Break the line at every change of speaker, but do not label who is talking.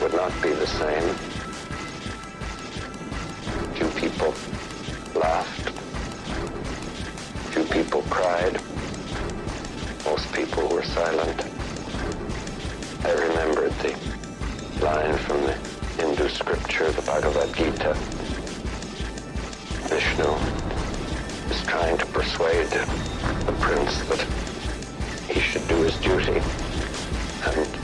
would not be the same. Few people laughed. Few people cried. Most people were silent. I remembered the line from the Hindu scripture, the Bhagavad Gita. Vishnu is trying to persuade the prince that he should do his duty. And